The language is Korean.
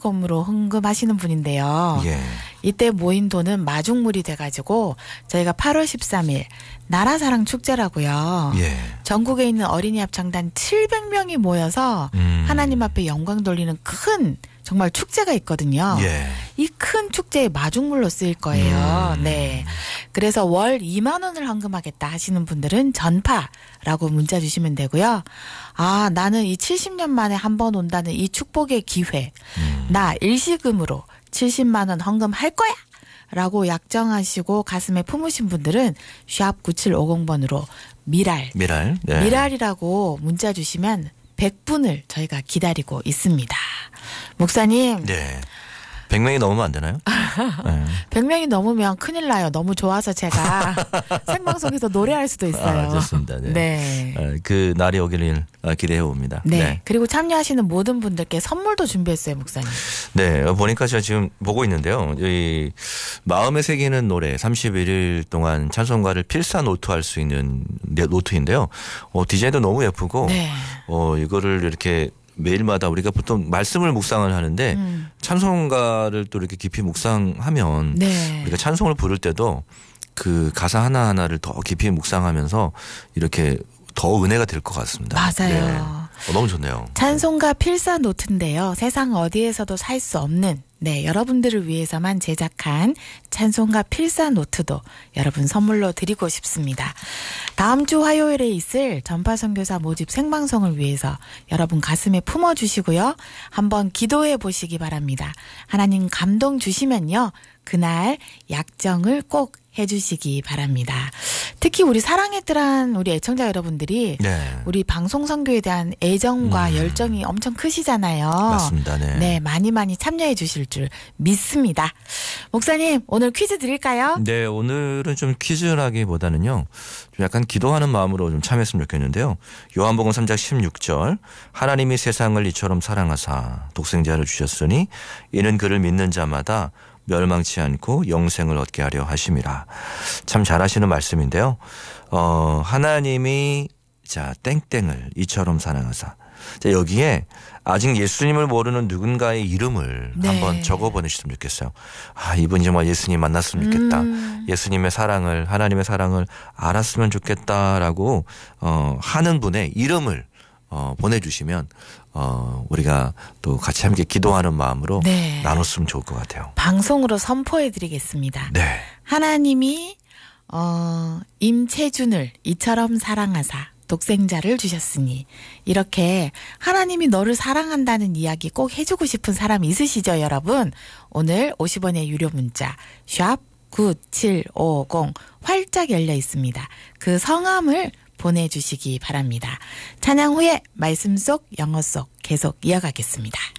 일시금으로 헌금하시는 분인데요. 예. 이때 모인 돈은 마중물이 돼가지고 저희가 8월 13일 나라사랑 축제라고요. 예. 전국에 있는 어린이 합창단 700명이 모여서 하나님 앞에 영광 돌리는 큰 정말 축제가 있거든요. 예. 이 큰 축제에 마중물로 쓰일 거예요. 네. 그래서 월 2만 원을 헌금하겠다 하시는 분들은 전파라고 문자 주시면 되고요. 아, 나는 이 70년 만에 한 번 온다는 이 축복의 기회. 나 일시금으로 70만 원 헌금할 거야. 라고 약정하시고 가슴에 품으신 분들은 샵 9750번으로 미랄. 네. 미랄이라고 문자 주시면 100분을 저희가 기다리고 있습니다. 목사님. 네. 100명이 넘으면 안 되나요? 네. 100명이 넘으면 큰일 나요. 너무 좋아서 제가 생방송에서 노래할 수도 있어요. 좋습니다. 네. 네. 그 날이 오기를 기대해 봅니다. 네. 네. 그리고 참여하시는 모든 분들께 선물도 준비했어요, 목사님. 네. 보니까 제가 지금 보고 있는데요. 이 마음에 새기는 노래 31일 동안 찬송가를 필사 노트할 수 있는 노트인데요. 디자인도 너무 예쁘고 네. 이거를 이렇게 매일마다 우리가 보통 말씀을 묵상을 하는데 찬송가를 또 이렇게 깊이 묵상하면 네. 우리가 찬송을 부를 때도 그 가사 하나하나를 더 깊이 묵상하면서 이렇게 더 은혜가 될 것 같습니다. 맞아요. 네. 너무 좋네요. 찬송가 필사 노트인데요. 세상 어디에서도 살 수 없는 여러분들을 위해서만 제작한 찬송가 필사 노트도 여러분 선물로 드리고 싶습니다. 다음 주 화요일에 있을 전파 선교사 모집 생방송을 위해서 여러분 가슴에 품어주시고요. 한번 기도해 보시기 바랍니다. 하나님 감동 주시면요. 그날 약정을 꼭 해주시기 바랍니다. 특히 우리 사랑했더란 우리 애청자 여러분들이 네. 우리 방송 선교에 대한 애정과 열정이 엄청 크시잖아요. 맞습니다. 네. 네, 많이 참여해 주실 줄 믿습니다. 목사님, 오늘 퀴즈 드릴까요? 네, 오늘은 좀 퀴즈라기보다는요. 좀 약간 기도하는 마음으로 좀 참여했으면 좋겠는데요. 요한복음 3장 16절 하나님이 세상을 이처럼 사랑하사 독생자를 주셨으니 이는 그를 믿는 자마다 멸망치 않고 영생을 얻게 하려 하심이라. 참 잘하시는 말씀인데요. 하나님이 땡땡을 이처럼 사랑하사. 자, 여기에 아직 예수님을 모르는 누군가의 이름을 네. 한번 적어 보내주시면 좋겠어요. 이분이 정말 예수님 만났으면 좋겠다. 예수님의 사랑을, 하나님의 사랑을 알았으면 좋겠다라고 하는 분의 이름을 보내주시면 우리가 또 같이 함께 기도하는 마음으로 네. 나눴으면 좋을 것 같아요. 방송으로 선포해 드리겠습니다. 네. 하나님이 임채준을 이처럼 사랑하사 독생자를 주셨으니 이렇게 하나님이 너를 사랑한다는 이야기 꼭 해주고 싶은 사람 있으시죠, 여러분? 오늘 50원의 유료 문자 샵 9750 활짝 열려 있습니다. 그 성함을 보내주시기 바랍니다. 찬양 후에 말씀 속 영어 속 계속 이어가겠습니다.